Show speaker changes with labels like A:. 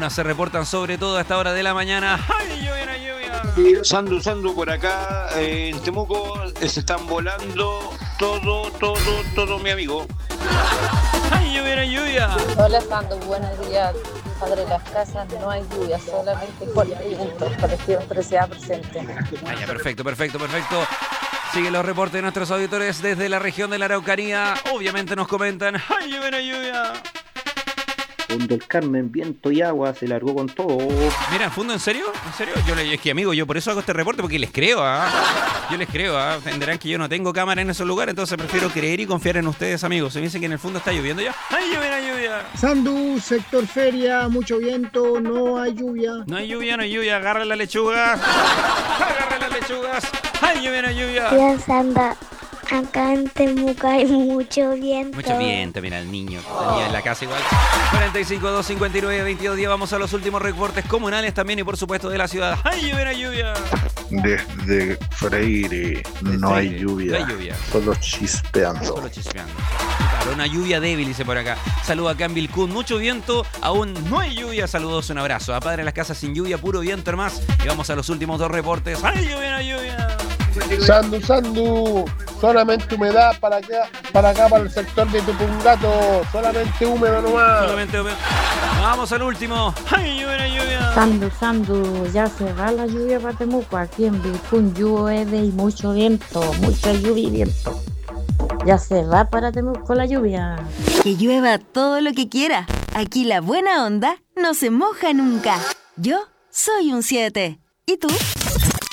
A: comunas se reportan sobre todo a esta hora de la mañana. ¡Ay, lluvia, la lluvia!
B: Sandu por acá, en Temuco se están volando todo, mi amigo.
A: ¡Ay, lluvia, la lluvia!
C: Hola Sandu, buenos días. Padre de las casas, no hay lluvia, solamente por el viento, para que siempre sea presente.
A: Ah, ya, perfecto. Siguen los reportes de nuestros auditores desde la región de la Araucanía. Obviamente nos comentan, ¡ay, lluvia, la lluvia!
D: Fondo el Carmen, viento y agua, se largó con todo.
A: Mira, ¿Fundo, en serio? ¿En serio? Es que, amigo, yo por eso hago este reporte, porque les creo, Yo les creo, Entenderán que yo no tengo cámara en esos lugares, entonces prefiero creer y confiar en ustedes, amigos. Se me dice que en el fondo está lloviendo ya. ¡Ay, lluvia, la lluvia!
E: Sandu, sector feria, mucho viento, no hay lluvia.
A: No hay lluvia. Agarra las lechugas. ¡Ay, lluvia, la lluvia!
F: Ya, Sanda. Acá en Temuco hay mucho viento.
A: Mucho viento, mira, el niño en la casa igual. 45, 259, 22 días. Vamos a los últimos reportes comunales también y por supuesto de la ciudad. ¡Ay, lluvia!
G: Desde Freire no hay lluvia.
A: No hay lluvia.
G: Solo chispeando.
A: Claro, una lluvia débil, dice por acá. Saludos acá en Vilcún. Mucho viento, aún no hay lluvia. Saludos, un abrazo. A Padre de las Casas sin lluvia, puro viento, hermano. Y vamos a los últimos dos reportes. ¡Ay, lluvia!
H: Sandu, solamente humedad para acá, para el sector de Tupungato, solamente húmedo nomás.
A: Vamos al último. ¡Ay, lluvia!
C: Sandu, ya se va la lluvia para Temuco. Aquí en Vilcún llueve y mucho viento, mucha lluvia y viento. Ya se va para Temuco la lluvia.
I: Que llueva todo lo que quiera. Aquí la buena onda no se moja nunca. Yo soy un 7. ¿Y tú?